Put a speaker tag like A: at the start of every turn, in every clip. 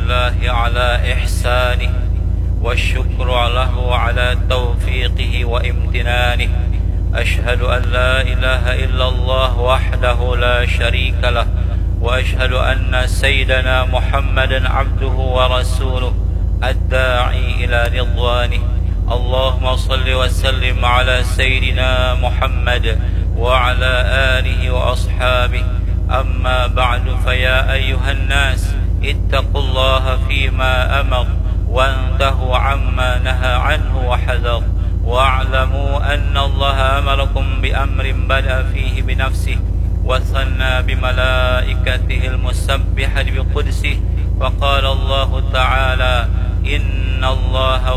A: لله على إحسانه، والشكر له على توفيقه وامتنانه. أشهد أن لا إله إلا الله وحده لا شريك له، وأشهد أن سيدنا محمدا عبده ورسوله الداعي إلى رضوانه. اللهم صل وسلم على سيدنا محمد وعلى آله وأصحابه. أما بعد، فيا أيها الناس اتقوا الله فيما أمر، وانتهوا عما نهى عنه وحذر، واعلموا أن الله أمركم بأمر بدأ فيه بنفسه وثنى بملائكته المسبحة بقدسه. وقال الله تعالى: إن الله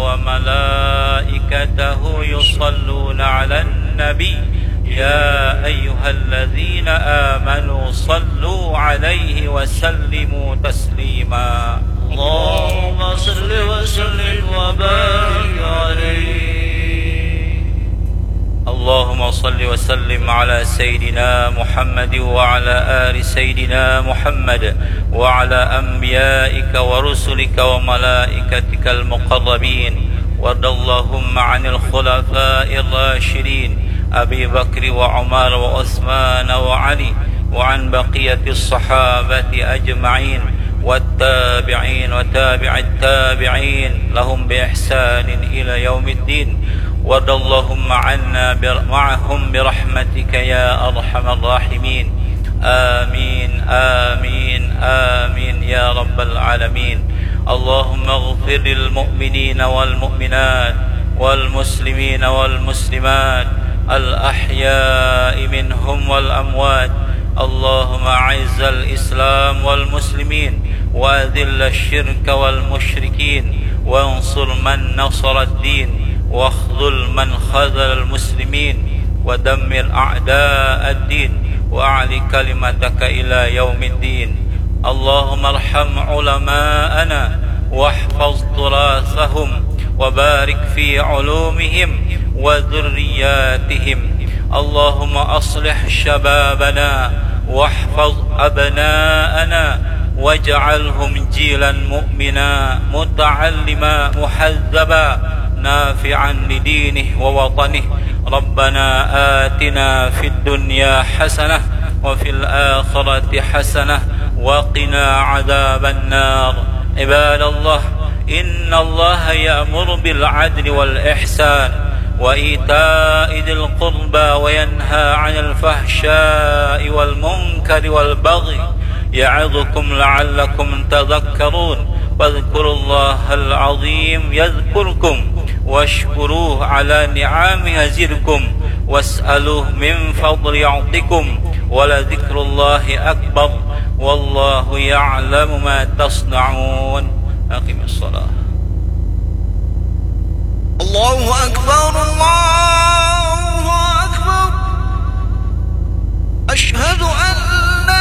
A: وملائكته يصلون على النبي يا أيها الذين آمنوا صلوا عليه وسلموا تسليما. اللهم صل وسلم وبارك عليه. اللهم صل وسلم على سيدنا محمد وعلى آل سيدنا محمد وعلى أنبيائك ورسلك وملائكتك المقربين. وارض اللهم عن الخلفاء الراشدين أبي بكر وعمر وعثمان وعلي، وعن بقية الصحابة أجمعين، والتابعين وتابع التابعين لهم بإحسان إلى يوم الدين. وارض اللهم عنا معهم برحمتك يا أرحم الراحمين. آمين آمين آمين يا رب العالمين. اللهم اغفر للمؤمنين والمؤمنات والمسلمين والمسلمات الأحياء منهم والأموات. اللهم أعز الإسلام والمسلمين، وأذل الشرك والمشركين، وانصر من نصر الدين، واخذل من خذل المسلمين، ودمر أعداء الدين، وأعل كلمتك إلى يوم الدين. اللهم ارحم علماءنا واحفظ تراثهم، وبارك في علومهم وذرياتهم. اللهم أصلح شبابنا واحفظ أبناءنا، واجعلهم جيلا مؤمنا متعلما محذبا نافعا لدينه ووطنه. ربنا آتنا في الدنيا حسنة وفي الآخرة حسنة وقنا عذاب النار. عباد الله، إن الله يأمر بالعدل والإحسان وإيتاء ذي القربى، وينهى عن الفحشاء والمنكر والبغي، يعظكم لعلكم تذكرون. فاذكروا الله العظيم يذكركم، واشكروه على نعمه يزدكم، واسألوه من فضل يعطكم، ولذكر الله أكبر، والله يعلم ما تصنعون. أقم الصلاة.